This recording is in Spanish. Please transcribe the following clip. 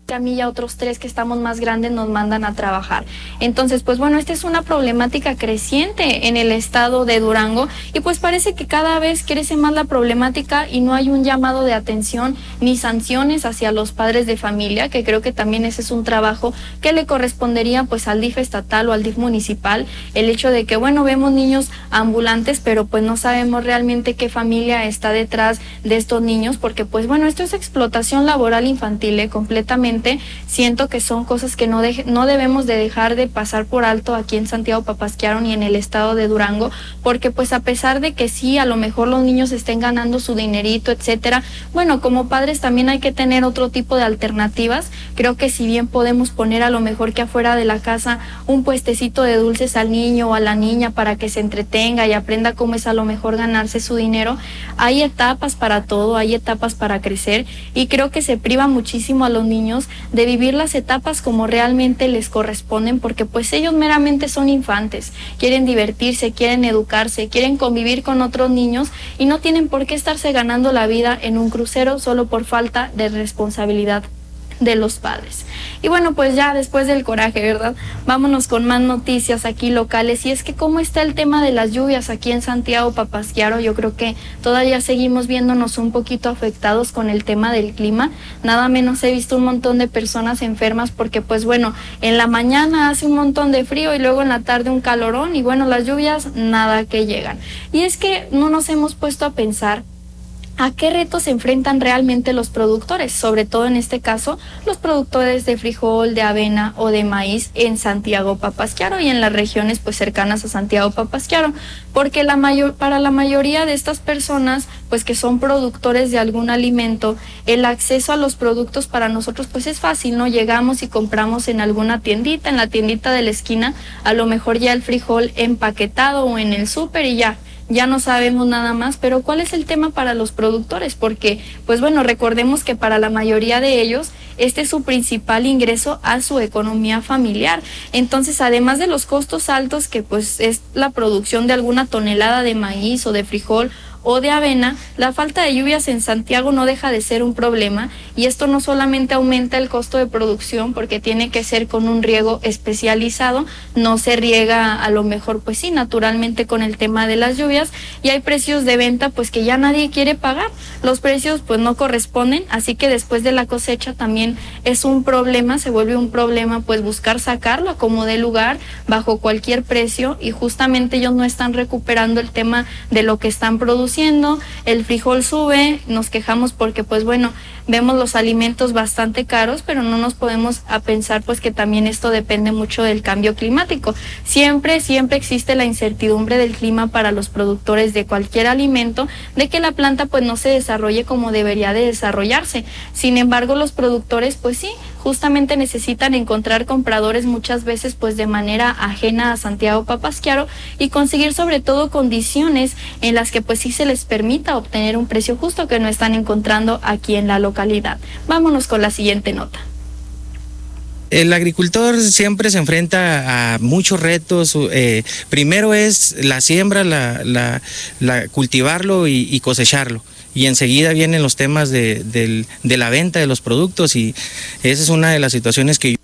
a mí y a otros 3 que estamos más grandes nos mandan a trabajar. Entonces, pues bueno, esta es una problemática creciente en el estado de Durango y pues parece que cada vez crece más la problemática y no hay un llamado de atención ni sanciones hacia los padres de familia, que creo que también ese es un trabajo que le correspondería pues al DIF estatal o al DIF municipal, el hecho de que bueno, vemos niños ambulantes, pero pues no sabemos realmente qué familia está detrás de estos niños, porque pues bueno, esto es explotación laboral infantil, completamente. Siento que son cosas que no debemos de dejar de pasar por alto aquí en Santiago Papasquiaro ni en el estado de Durango, porque pues a pesar de que sí, a lo mejor los niños estén ganando su dinerito, etcétera, bueno, como padres también hay que tener otro tipo de alternativas. Creo que si bien podemos poner a lo mejor que afuera de la casa un puestecito de dulces al niño o a la niña para que se entretenga y aprenda cómo es a lo mejor ganarse su dinero, hay etapas para todo, hay etapas para crecer y creo que se priva muchísimo a los niños de vivir las etapas como realmente les corresponden, porque pues ellos meramente son infantes, quieren divertirse, quieren educarse, quieren convivir con otros niños y no tienen por qué estarse ganando la vida en un crucero solo por falta de responsabilidad de los padres. Y bueno, pues ya después del coraje, ¿verdad? Vámonos con más noticias aquí locales. Y es que cómo está el tema de las lluvias aquí en Santiago Papasquiaro. Yo creo que todavía seguimos viéndonos un poquito afectados con el tema del clima. Nada menos he visto un montón de personas enfermas porque pues bueno, en la mañana hace un montón de frío y luego en la tarde un calorón y bueno, las lluvias nada que llegan. Y es que no nos hemos puesto a pensar ¿a qué retos se enfrentan realmente los productores? Sobre todo en este caso, los productores de frijol, de avena o de maíz en Santiago Papasquiaro y en las regiones pues cercanas a Santiago Papasquiaro, porque para la mayoría de estas personas pues que son productores de algún alimento, el acceso a los productos para nosotros pues es fácil, ¿no? Llegamos y compramos en alguna tiendita, en la tiendita de la esquina, a lo mejor ya el frijol empaquetado o en el súper y ya no sabemos nada más, pero ¿cuál es el tema para los productores? Porque, pues bueno, recordemos que para la mayoría de ellos, este es su principal ingreso a su economía familiar. Entonces, además de los costos altos, que pues es la producción de alguna tonelada de maíz o de frijol o de avena, la falta de lluvias en Santiago no deja de ser un problema y esto no solamente aumenta el costo de producción porque tiene que ser con un riego especializado, no se riega a lo mejor pues sí, naturalmente con el tema de las lluvias y hay precios de venta pues que ya nadie quiere pagar, los precios pues no corresponden, así que después de la cosecha también es un problema, se vuelve un problema pues buscar sacarlo como de lugar bajo cualquier precio y justamente ellos no están recuperando el tema de lo que están produciendo. El frijol sube, nos quejamos porque pues bueno, vemos los alimentos bastante caros, pero no nos podemos a pensar pues que también esto depende mucho del cambio climático. Siempre existe la incertidumbre del clima para los productores de cualquier alimento, de que la planta pues no se desarrolle como debería de desarrollarse. Sin embargo, los productores pues sí, justamente necesitan encontrar compradores muchas veces pues de manera ajena a Santiago Papasquiaro y conseguir sobre todo condiciones en las que pues sí se les permita obtener un precio justo que no están encontrando aquí en la localidad. Vámonos con la siguiente nota. El agricultor siempre se enfrenta a muchos retos. Primero es la siembra, cultivarlo y cosecharlo. Y enseguida vienen los temas de la venta de los productos y esa es una de las situaciones que